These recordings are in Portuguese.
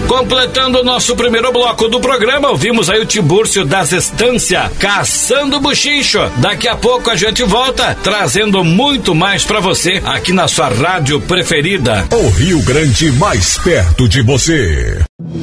Completando o nosso primeiro bloco do programa, ouvimos aí o Tibúrcio das Estância, Caçando Buchicho. Daqui a pouco a gente volta, trazendo muito mais pra você aqui na sua rádio preferida. O Rio Grande mais perto de você.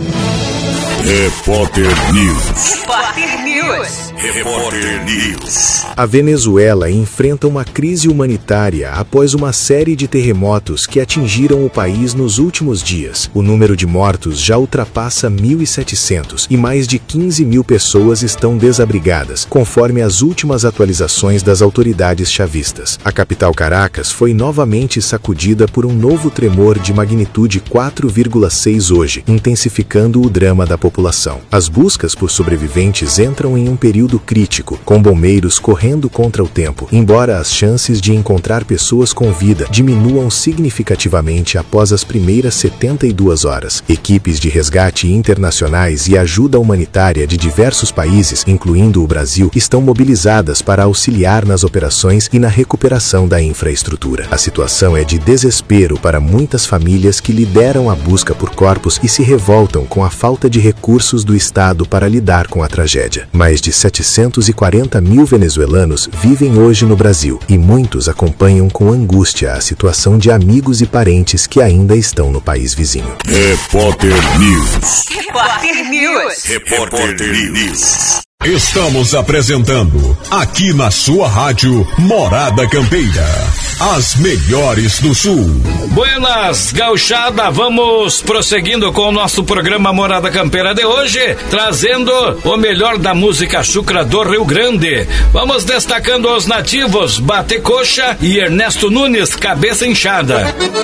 Repórter News. Repórter News. Repórter News. A Venezuela enfrenta uma crise humanitária após uma série de terremotos que atingiram o país nos últimos dias. O número de mortos já ultrapassa 1.700 e mais de 15 mil pessoas estão desabrigadas, conforme as últimas atualizações das autoridades chavistas. A capital Caracas foi novamente sacudida por um novo tremor de magnitude 4,6 hoje, intensificando o drama da população. As buscas por sobreviventes entram em um período crítico, com bombeiros correndo contra o tempo, embora as chances de encontrar pessoas com vida diminuam significativamente após as primeiras 72 horas. Equipes de resgate internacionais e ajuda humanitária de diversos países, incluindo o Brasil, estão mobilizadas para auxiliar nas operações e na recuperação da infraestrutura. A situação é de desespero para muitas famílias que lideram a busca por corpos e se revoltam com a falta de recursos do Estado para lidar com a tragédia. Mais de 740 mil venezuelanos vivem hoje no Brasil e muitos acompanham com angústia a situação de amigos e parentes que ainda estão no país vizinho. Repórter News. Repórter News. Repórter News. Estamos apresentando, aqui na sua rádio, Morada Campeira, as melhores do Sul. Buenas, gauchada, vamos prosseguindo com o nosso programa Morada Campeira de hoje, trazendo o melhor da música chucra do Rio Grande. Vamos destacando os nativos Bate Coxa e Ernesto Nunes, Cabeça Inchada.